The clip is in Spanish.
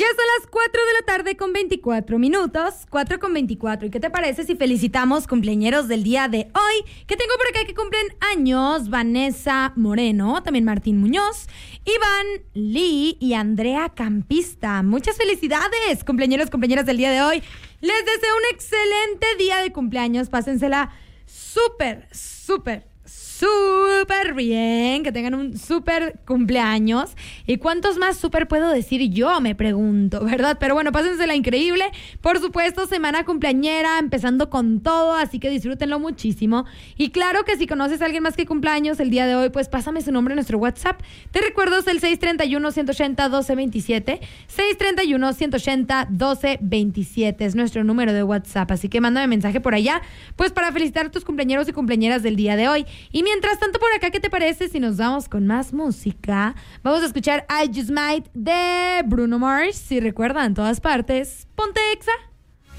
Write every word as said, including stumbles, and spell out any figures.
Ya son las cuatro de la tarde con veinticuatro minutos, cuatro con veinticuatro. ¿Y qué te parece si felicitamos cumpleañeros del día de hoy? Que tengo por acá que cumplen años: Vanessa Moreno, también Martín Muñoz, Iván Lee y Andrea Campista. Muchas felicidades, cumpleañeros, cumpleañeras del día de hoy. Les deseo un excelente día de cumpleaños. Pásensela súper, súper, súper bien, que tengan un súper cumpleaños. ¿Y cuántos más súper puedo decir yo? Me pregunto, ¿verdad? Pero bueno, pásensela increíble. Por supuesto, semana cumpleañera, empezando con todo, así que disfrútenlo muchísimo. Y claro que si conoces a alguien más que cumpleaños el día de hoy, pues pásame su nombre en nuestro WhatsApp. Te recuerdo, es el seis tres uno, uno ocho cero, uno dos dos siete. seis tres uno, uno ocho cero, uno dos dos siete es nuestro número de WhatsApp, así que mándame mensaje por allá, pues para felicitar a tus cumpleañeros y cumpleañeras del día de hoy. Y mientras tanto, por acá, ¿qué te parece si nos vamos con más música? Vamos a escuchar I Just Might de Bruno Mars. Si recuerdan, todas partes, ponte Exa.